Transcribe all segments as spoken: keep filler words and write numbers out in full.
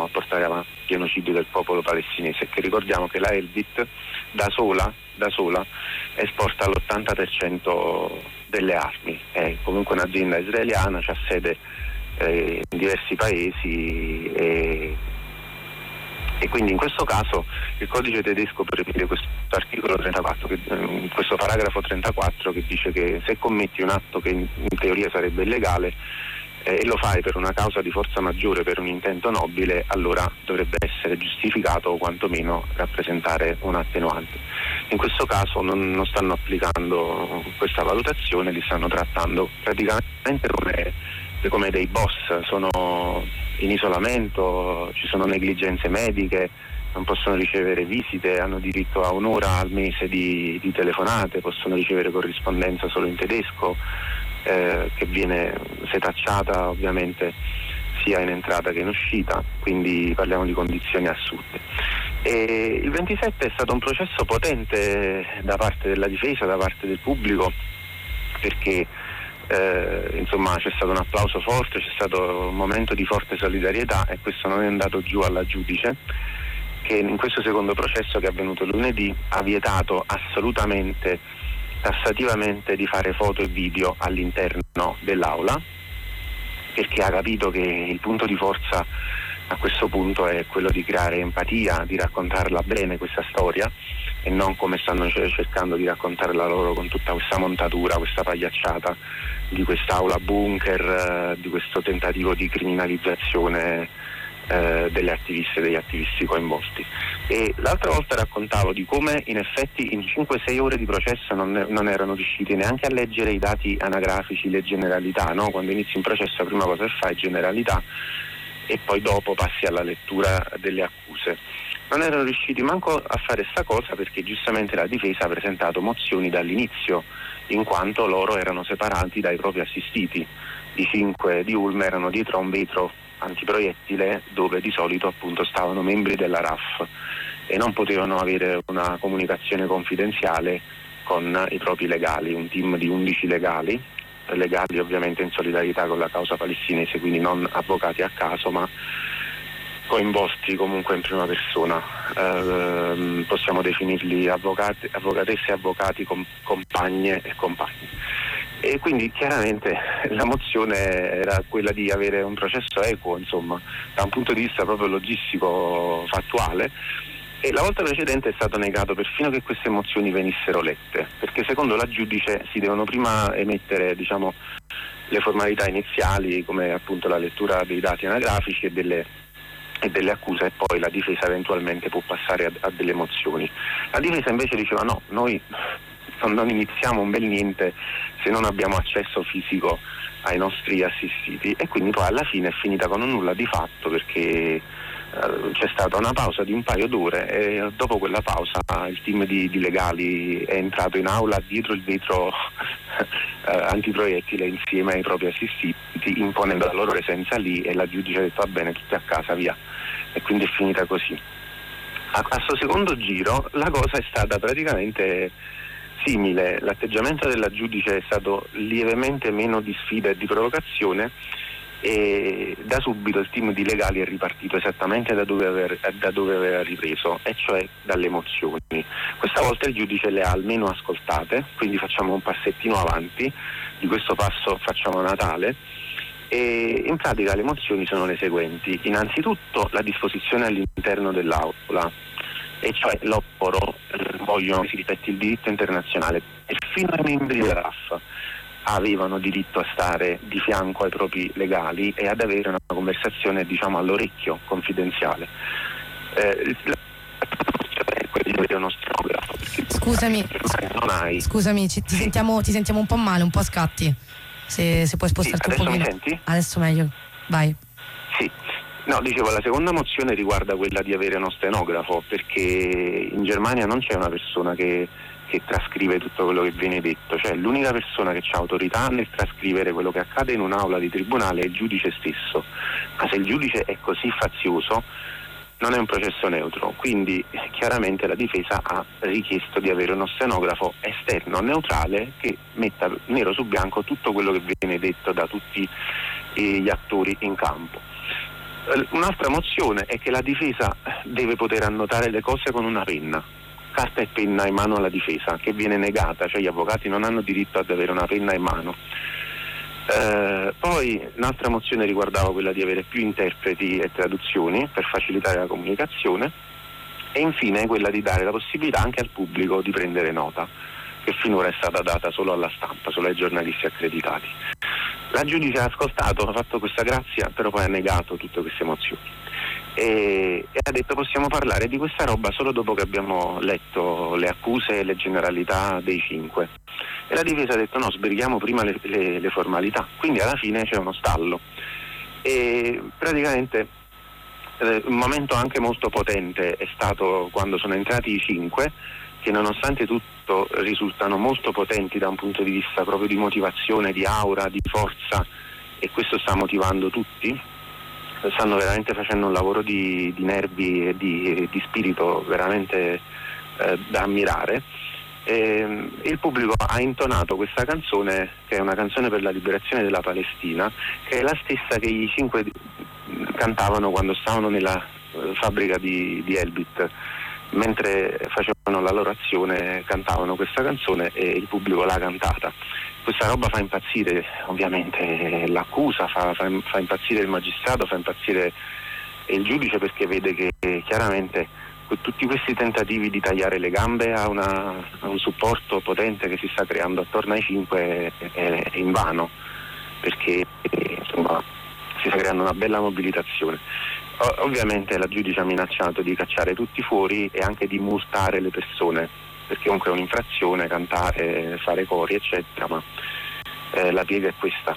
a portare avanti il genocidio del popolo palestinese, che ricordiamo che la Elbit da sola, da sola esporta l'ottanta per cento delle armi, è comunque un'azienda israeliana, c'ha sede eh, in diversi paesi e, e quindi in questo caso il codice tedesco prevede questo articolo trentaquattro, che, questo paragrafo trentaquattro che dice che se commetti un atto che in, in teoria sarebbe illegale eh, e lo fai per una causa di forza maggiore, per un intento nobile, allora dovrebbe essere giustificato o quantomeno rappresentare un attenuante. In questo caso non, non stanno applicando questa valutazione, li stanno trattando praticamente come, come dei boss, sono in isolamento, ci sono negligenze mediche, non possono ricevere visite, hanno diritto a un'ora al mese di, di telefonate, possono ricevere corrispondenza solo in tedesco, eh, che viene setacciata ovviamente sia in entrata che in uscita, quindi parliamo di condizioni assurde. E il ventisette è stato un processo potente da parte della difesa, da parte del pubblico, perché eh, insomma c'è stato un applauso forte, c'è stato un momento di forte solidarietà e questo non è andato giù alla giudice, che in questo secondo processo, che è avvenuto lunedì, ha vietato assolutamente, tassativamente, di fare foto e video all'interno dell'aula, perché ha capito che il punto di forza a questo punto è quello di creare empatia, di raccontarla bene questa storia e non come stanno cercando di raccontarla loro con tutta questa montatura, questa pagliacciata di quest'aula bunker, di questo tentativo di criminalizzazione eh, delle attiviste e degli attivisti coinvolti. E l'altra volta raccontavo di come in effetti in cinque sei ore di processo non, non erano riusciti neanche a leggere i dati anagrafici, le generalità, no? Quando inizi un processo la prima cosa che fai è generalità e poi dopo passi alla lettura delle accuse. Non erano riusciti manco a fare sta cosa perché giustamente la difesa ha presentato mozioni dall'inizio, in quanto loro erano separati dai propri assistiti. I cinque di Ulm erano dietro a un vetro antiproiettile dove di solito appunto stavano membri della R A F e non potevano avere una comunicazione confidenziale con i propri legali, un team di undici legali, legali ovviamente in solidarietà con la causa palestinese, quindi non avvocati a caso ma coinvolti comunque in prima persona, eh, possiamo definirli avvocati, avvocatesse e avvocati, com, compagne e compagni. E quindi chiaramente la mozione era quella di avere un processo equo, insomma, da un punto di vista proprio logistico fattuale, e la volta precedente è stato negato perfino che queste mozioni venissero lette, perché secondo la giudice si devono prima emettere, diciamo, le formalità iniziali come appunto la lettura dei dati anagrafici e delle e delle accuse e poi la difesa eventualmente può passare a, a delle mozioni. La difesa invece diceva no, noi non iniziamo un bel niente se non abbiamo accesso fisico ai nostri assistiti, e quindi poi alla fine è finita con un nulla di fatto, perché eh, c'è stata una pausa di un paio d'ore e dopo quella pausa il team di, di legali è entrato in aula dietro il vetro eh, antiproiettile insieme ai propri assistiti, imponendo la loro presenza lì, e la giudice ha detto va bene, tutti a casa, via, e quindi è finita così. A questo secondo giro la cosa è stata praticamente simile, l'atteggiamento della giudice è stato lievemente meno di sfida e di provocazione, e da subito il team di legali è ripartito esattamente da dove, aver, da dove aveva ripreso, e cioè dalle mozioni. Questa volta il giudice le ha almeno ascoltate, quindi facciamo un passettino avanti, di questo passo facciamo Natale, e in pratica le mozioni sono le seguenti. Innanzitutto la disposizione all'interno dell'aula, e cioè loro vogliono che si rispetti il diritto internazionale, e fino ai membri della R A F avevano diritto a stare di fianco ai propri legali e ad avere una conversazione, diciamo, all'orecchio, confidenziale. Eh, è quella di avere uno stenografo. Scusami, non hai. scusami, ci, ti, sì. sentiamo, ti sentiamo un po' male, un po' scatti. Se, se puoi spostarti sì, un pochino. Mi senti? Adesso meglio, vai. Sì. No, dicevo, la seconda mozione riguarda quella di avere uno stenografo, perché in Germania non c'è una persona che, che trascrive tutto quello che viene detto, cioè l'unica persona che ha autorità nel trascrivere quello che accade in un'aula di tribunale è il giudice stesso, ma se il giudice è così fazioso non è un processo neutro, quindi chiaramente la difesa ha richiesto di avere uno stenografo esterno, neutrale, che metta nero su bianco tutto quello che viene detto da tutti gli attori in campo. Un'altra mozione è che la difesa deve poter annotare le cose con una penna, carta e penna in mano alla difesa, che viene negata, cioè gli avvocati non hanno diritto ad avere una penna in mano. Eh, poi un'altra mozione riguardava quella di avere più interpreti e traduzioni per facilitare la comunicazione, e infine quella di dare la possibilità anche al pubblico di prendere nota, che finora è stata data solo alla stampa, solo ai giornalisti accreditati. La giudice ha ascoltato, ha fatto questa grazia, però poi ha negato tutte queste mozioni e, e ha detto possiamo parlare di questa roba solo dopo che abbiamo letto le accuse e le generalità dei cinque. E la difesa ha detto no, sbrighiamo prima le, le, le formalità, quindi alla fine c'è uno stallo. E praticamente eh, un momento anche molto potente è stato quando sono entrati i cinque, che nonostante tutto risultano molto potenti da un punto di vista proprio di motivazione, di aura, di forza, e questo sta motivando tutti. Stanno veramente facendo un lavoro di, di nervi e di, di spirito veramente eh, da ammirare. E il pubblico ha intonato questa canzone, che è una canzone per la liberazione della Palestina, che è la stessa che i cinque cantavano quando stavano nella fabbrica di, di Elbit. Mentre facevano la loro azione cantavano questa canzone e il pubblico l'ha cantata. Questa roba fa impazzire ovviamente l'accusa, fa, fa, fa impazzire il magistrato, fa impazzire il giudice, perché vede che chiaramente tutti questi tentativi di tagliare le gambe a, una, a un supporto potente che si sta creando attorno ai cinque è, è invano, perché insomma si sta creando una bella mobilitazione. Ovviamente la giudice ha minacciato di cacciare tutti fuori e anche di multare le persone, perché comunque è un'infrazione cantare, fare cori eccetera, ma eh, la piega è questa.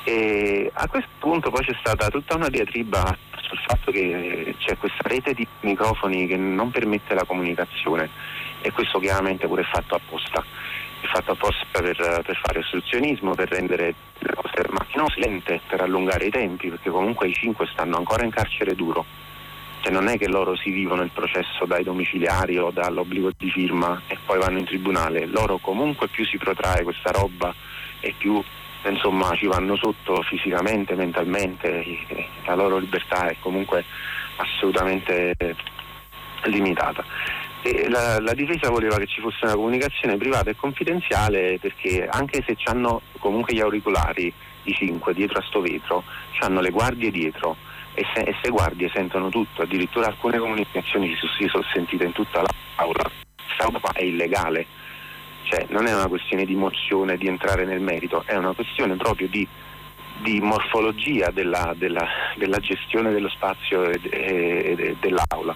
E a questo punto poi c'è stata tutta una diatriba sul fatto che c'è questa rete di microfoni che non permette la comunicazione, e questo chiaramente pure è fatto apposta. È fatto apposta per, per fare ostruzionismo, per rendere le cose macchinose, lente, per allungare i tempi, perché comunque i cinque stanno ancora in carcere duro. Cioè non è che loro si vivono il processo dai domiciliari o dall'obbligo di firma e poi vanno in tribunale. Loro comunque più si protrae questa roba e più insomma ci vanno sotto fisicamente, mentalmente, la loro libertà è comunque assolutamente limitata. E la, la difesa voleva che ci fosse una comunicazione privata e confidenziale, perché anche se hanno comunque gli auricolari, i cinque dietro a sto vetro, hanno le guardie dietro e se, e se guardie sentono tutto, addirittura alcune comunicazioni si, si sono sentite in tutta l'aula. Questa roba è illegale, cioè non è una questione di mozione, di entrare nel merito, è una questione proprio di, di morfologia della, della, della gestione dello spazio e, e, e dell'aula.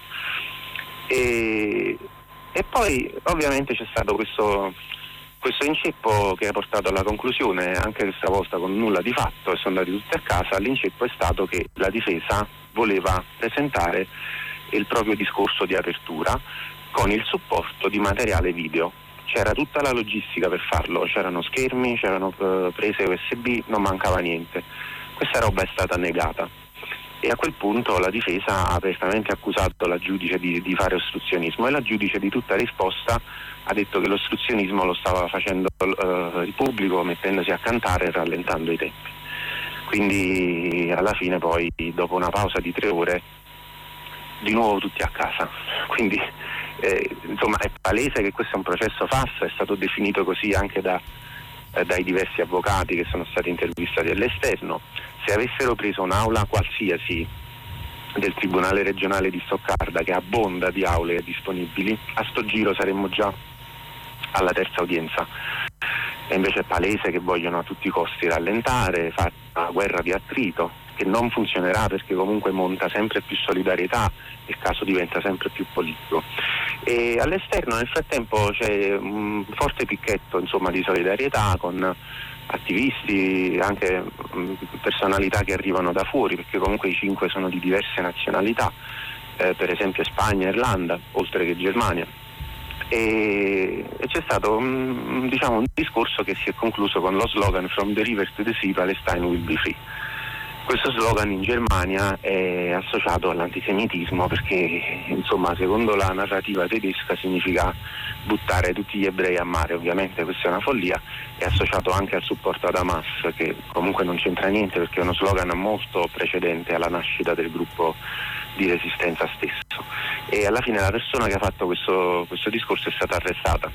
E, e poi ovviamente c'è stato questo, questo inceppo che ha portato alla conclusione, anche questa volta con nulla di fatto, e sono andati tutti a casa. L'inceppo è stato che la difesa voleva presentare il proprio discorso di apertura con il supporto di materiale video. C'era tutta la logistica per farlo, c'erano schermi, c'erano prese U S B, non mancava niente. Questa roba è stata negata. E a quel punto la difesa ha apertamente accusato la giudice di, di fare ostruzionismo, e la giudice di tutta risposta ha detto che l'ostruzionismo lo stava facendo uh, il pubblico, mettendosi a cantare e rallentando i tempi. Quindi alla fine poi, dopo una pausa di tre ore, di nuovo tutti a casa. Quindi eh, insomma è palese che questo è un processo falso, è stato definito così anche da, eh, dai diversi avvocati che sono stati intervistati all'esterno. Se avessero preso un'aula qualsiasi del Tribunale regionale di Stoccarda, che abbonda di aule disponibili, a sto giro saremmo già alla terza udienza. E invece è palese che vogliono a tutti i costi rallentare, fare una guerra di attrito, che non funzionerà perché comunque monta sempre più solidarietà e il caso diventa sempre più politico. E all'esterno nel frattempo c'è un forte picchetto insomma di solidarietà con attivisti, anche mh, personalità che arrivano da fuori, perché comunque i cinque sono di diverse nazionalità, eh, per esempio Spagna, Irlanda, oltre che Germania. E, e c'è stato un, diciamo, un discorso che si è concluso con lo slogan "From the river to the sea, Palestine will be free". Questo slogan in Germania è associato all'antisemitismo perché, insomma, secondo la narrativa tedesca significa buttare tutti gli ebrei a mare. Ovviamente questa è una follia, è associato anche al supporto ad Hamas, che comunque non c'entra niente perché è uno slogan molto precedente alla nascita del gruppo di resistenza stesso. E alla fine la persona che ha fatto questo, questo discorso è stata arrestata.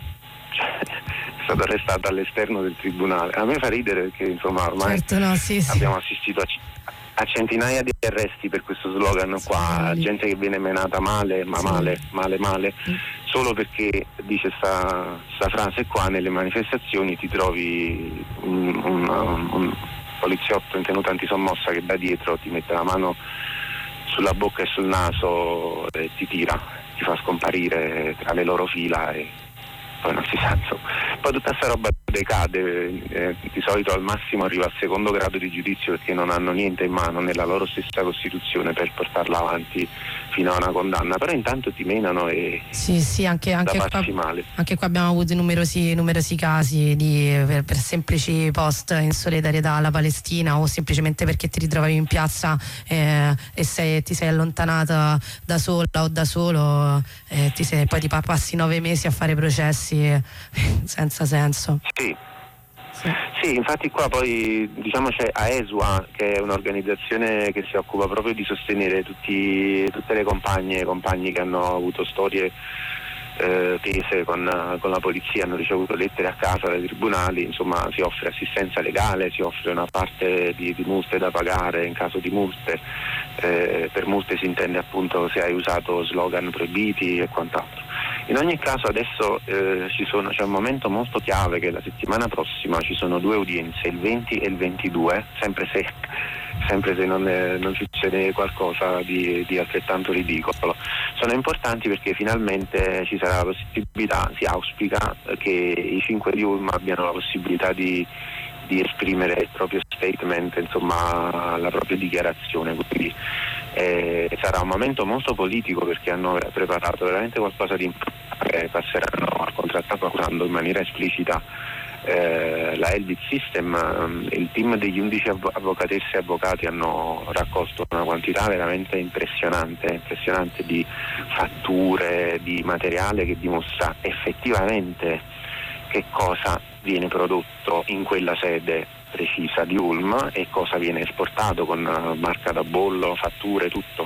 È stata arrestata all'esterno del tribunale. A me fa ridere perché, insomma, ormai certo, no, sì, sì. abbiamo assistito a, a centinaia di arresti per questo slogan qua, sì. gente che viene menata male, ma sì. male, male, male, mm. solo perché dice sta, sta frase qua: nelle manifestazioni ti trovi un, un, un, un poliziotto in tenuta antisommossa che da dietro ti mette la mano sulla bocca e sul naso e ti tira, ti fa scomparire tra le loro fila e poi non si sa, insomma. Poi tutta sta roba decade, eh, di solito al massimo arriva al secondo grado di giudizio perché non hanno niente in mano nella loro stessa Costituzione per portarla avanti fino a una condanna, però intanto ti menano e sì, sì, anche, anche, da qua, male. Anche qua abbiamo avuto numerosi, numerosi casi di, per, per semplici post in solidarietà alla Palestina o semplicemente perché ti ritrovavi in piazza eh, e sei, ti sei allontanata da sola o da solo e ti sei, poi ti passi nove mesi a fare processi senza senso. Sì. Sì. Sì, infatti qua poi diciamo c'è AESUA, che è un'organizzazione che si occupa proprio di sostenere tutti, tutte le compagne e compagni che hanno avuto storie eh, tese con, con la polizia, hanno ricevuto lettere a casa dai tribunali, insomma si offre assistenza legale, si offre una parte di, di multe da pagare in caso di multe, eh, per multe si intende appunto se hai usato slogan proibiti e quant'altro. In ogni caso adesso eh, ci sono, c'è un momento molto chiave che la settimana prossima ci sono due udienze, il venti e il ventidue, sempre se, sempre se non, è, non succede qualcosa di, di altrettanto ridicolo. Sono importanti perché finalmente ci sarà la possibilità, si auspica che i cinque di Ulm abbiano la possibilità di, di esprimere il proprio statement, insomma la propria dichiarazione, quindi eh, sarà un momento molto politico perché hanno preparato veramente qualcosa di importante, passeranno al contratto accusando in maniera esplicita eh, la Elbit System. Il team degli undici avvo- avvocatesse e avvocati hanno raccolto una quantità veramente impressionante, impressionante di fatture, di materiale che dimostra effettivamente che cosa viene prodotto in quella sede precisa di Ulm e cosa viene esportato con marca da bollo, fatture, tutto.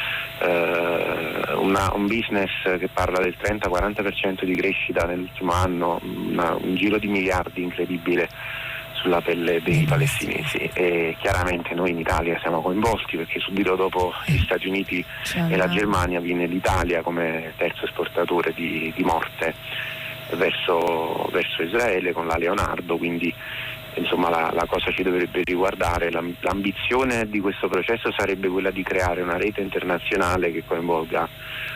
Uh, una, un business che parla del trenta quaranta per cento di crescita nell'ultimo anno, una, un giro di miliardi incredibile sulla pelle dei palestinesi e chiaramente noi in Italia siamo coinvolti perché subito dopo gli Stati Uniti cioè, e la Germania viene l'Italia come terzo esportatore di, di morte verso, verso Israele con la Leonardo, quindi insomma la, la cosa ci dovrebbe riguardare. L'ambizione di questo processo sarebbe quella di creare una rete internazionale che coinvolga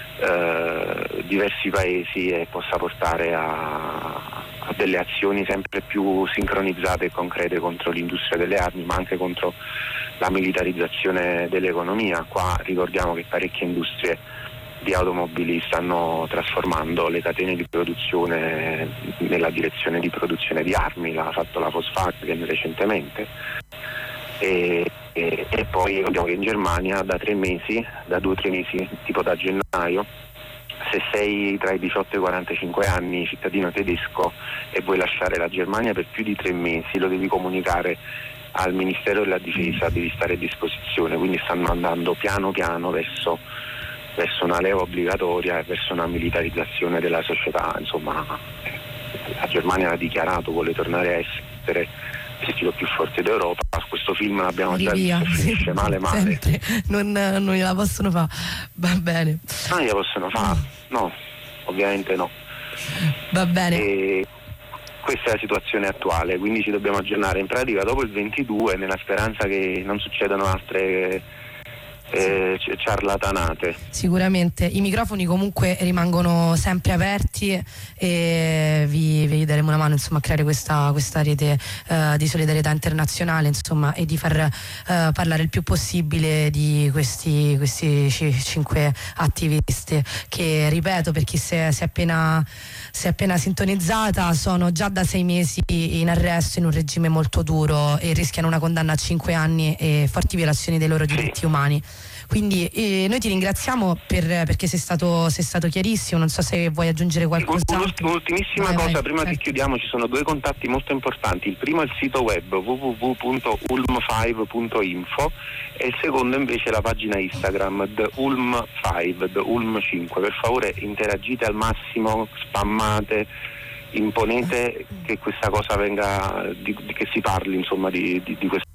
eh, diversi paesi e possa portare a, a delle azioni sempre più sincronizzate e concrete contro l'industria delle armi, ma anche contro la militarizzazione dell'economia. Qua ricordiamo che parecchie industrie di automobili stanno trasformando le catene di produzione nella direzione di produzione di armi, l'ha fatto la Volkswagen recentemente e, e, e poi ricordiamo che in Germania da tre mesi, da due o tre mesi, tipo da gennaio, se sei tra i diciotto e i quarantacinque anni cittadino tedesco e vuoi lasciare la Germania per più di tre mesi lo devi comunicare al Ministero della Difesa, devi stare a disposizione, quindi stanno andando piano piano verso verso una leva obbligatoria e verso una militarizzazione della società. Insomma la Germania ha dichiarato, vuole tornare a essere il tiro più forte d'Europa. Questo film l'abbiamo già visto, finisce male male. Non, non gliela possono fare, va bene. Non gliela possono fare, no, ovviamente no. Va bene. E questa è la situazione attuale, quindi ci dobbiamo aggiornare in pratica dopo il ventidue nella speranza che non succedano altre eh, ciarlatanate. Sicuramente i microfoni comunque rimangono sempre aperti e vi, vi daremo una mano, insomma, a creare questa, questa rete uh, di solidarietà internazionale, insomma, e di far uh, parlare il più possibile di questi, questi c- cinque attivisti che, ripeto, per chi si è, si è appena si è appena sintonizzata, sono già da sei mesi in arresto in un regime molto duro e rischiano una condanna a cinque anni e forti violazioni dei loro diritti umani. Quindi eh, noi ti ringraziamo per, perché sei stato, sei stato chiarissimo. Non so se vuoi aggiungere qualcos'altro. Un'ultimissima vai, cosa, vai, prima certo. che chiudiamo, ci sono due contatti molto importanti. Il primo è il sito web w w w punto ulm five punto info e il secondo invece è la pagina Instagram the ulm five, the ulm cinque. Per favore interagite al massimo, spammate, imponete che questa cosa venga, di, di, che si parli insomma di, di, di questo